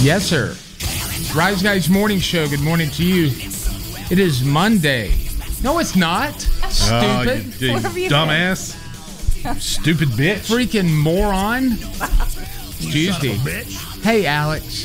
Yes, sir. Rise Guys Morning Show. Good morning to you. It is Monday. No, it's not. Stupid. You dumbass. Stupid bitch. Freaking moron. Tuesday. Hey, Alex.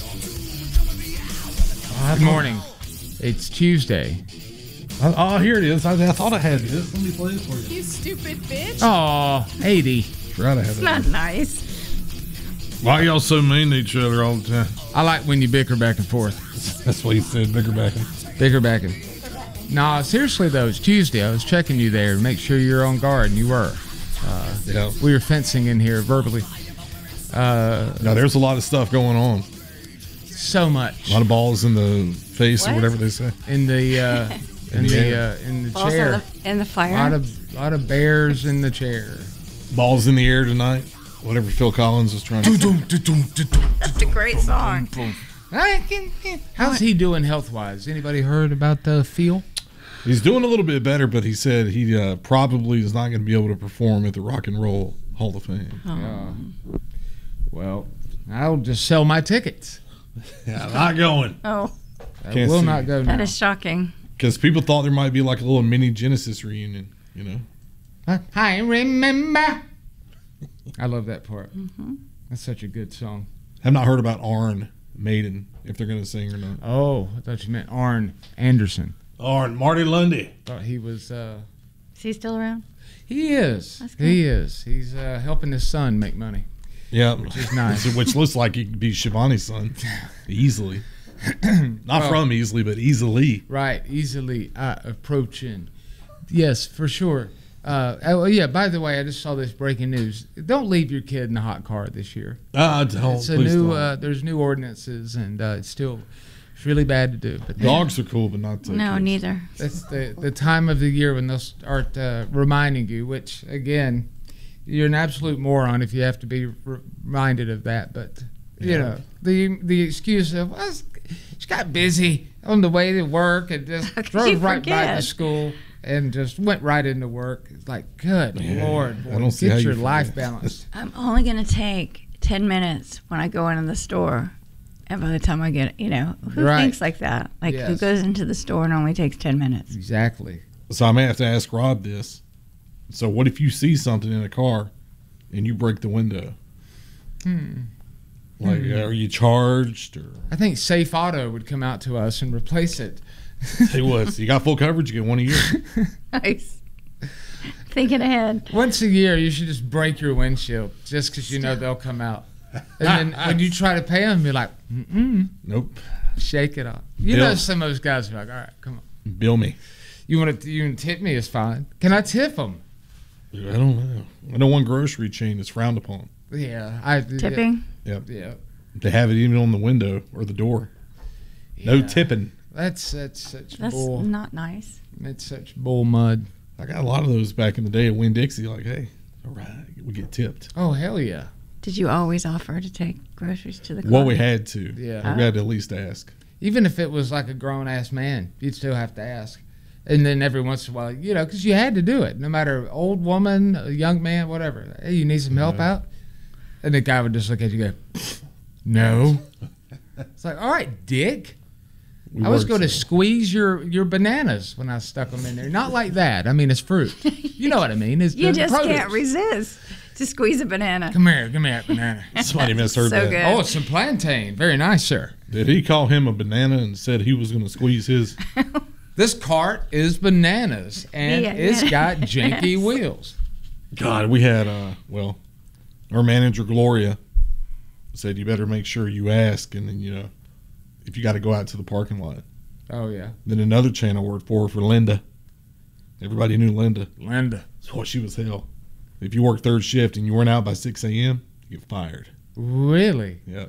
Good morning. It's Tuesday. Oh, here it is. I thought I had this. Let me play this for you. You stupid bitch. Oh, 80. Right, I have It's it. not nice. Why y'all so mean to each other all the time? I like when you bicker back and forth. That's what he said, bickerbacking. Bicker backing. Nah, seriously, though, it's Tuesday. I was checking you there to make sure you're on guard, and you were. Yeah. We were fencing in here verbally. Now, there's a lot of stuff going on. So much. A lot of balls in the face or whatever they say. In the in the Balls chair. in the A fire. lot of bears in the chair. Balls in the air tonight. Whatever Phil Collins was trying to do. That's a great song. How's he doing health-wise? Anybody heard about the Phil? He's doing a little bit better, but he said he probably is not going to be able to perform at the Rock and Roll Hall of Fame. Well, I'll just sell my tickets. Yeah, not going. Oh, I Can't will see. not go that now. is shocking. Because people thought there might be like a little mini Genesis reunion, you know? I remember. I love that part. That's such a good song. Have not heard about Arn Maiden, if they're going to sing or not. Oh, I thought you meant Arn Anderson. Arn, Marty Lundy. Thought he was. Is he still around? He is. That's good. He is. He's helping his son make money. Yeah. Which is nice. Which looks like he could be Shivani's son. Easily. Not from easily, but easily. Right, easily approaching. Yes, for sure. Yeah, by the way, I just saw this breaking news. Don't leave your kid in a hot car this year. Don't. It's a Please new. don't. There's new ordinances, and it's really bad to do. But Dogs are cool, but not No, kids. neither. that's the time of the year when they'll start reminding you. Which again, you're an absolute moron if you have to be reminded of that. But you know the excuse of well, she got busy on the way to work and just How could drove you right by forget? to school and just went right into work. It's like, good Lord, I don't see how get you your life forget. balanced. I'm only going to take 10 minutes when I go into the store. And by the time I get, who Right. thinks like that? Like, who Yes. goes into the store and only takes 10 minutes? Exactly. So I may have to ask Rob this. So what if you see something in a car and you break the window? Like, are you charged? Or I think Safe Auto would come out to us and replace it. Hey, what? So you got full coverage, you get one a year. Nice. Thinking ahead. Once a year, you should just break your windshield just because you know they'll come out. And then when you try to pay them, you're like, Nope. shake it off. You Bill. know, some of those guys are like, all right, come on. Bill me. You want to tip me is fine. Can I tip them? I don't know. I know one grocery chain is frowned upon. Yeah, Tipping? Yeah, They have it even on the window or the door. No Yeah. tipping. That's such That's bull. not nice. It's such bull mud. I got a lot of those back in the day at Winn-Dixie. Like, hey, all right, we get tipped. Oh hell yeah. Did you always offer to take groceries to the car? Well, we had to. Yeah. We had to at least ask. Even if it was like a grown ass man, you'd still have to ask. And then every once in a while, because you had to do it, no matter old woman, a young man, whatever. Hey, you need some help out? And the guy would just look at you and go, no. It's like, all right, dick. I was going to squeeze your bananas when I stuck them in there. Not like that. I mean, it's fruit. You know what I mean? It's You the just produce. can't resist to squeeze a banana. Come here, give me that banana. Somebody misheard So that. good. Oh, it's some plantain. Very nice, sir. Did he call him a banana and said he was going to squeeze his? This cart is bananas, and Yeah, it's yeah. got janky wheels. God, we had, our manager, Gloria, said you better make sure you ask. And then, if you got to go out to the parking lot. Oh, yeah. Then another chain I worked for Linda. Everybody knew Linda. Linda. So she was hell. If you worked third shift and you weren't out by 6 a.m., you get fired. Really? Yeah.